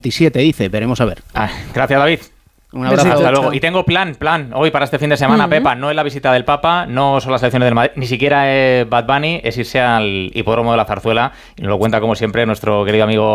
17 dice, veremos a ver. Gracias, David. Un abrazo. Hasta luego. Y tengo plan hoy para este fin de semana, Pepa. No es la visita del Papa, no son las elecciones del Madrid, ni siquiera es Bad Bunny, es irse al hipódromo de la Zarzuela. Y nos lo cuenta, como siempre, nuestro querido amigo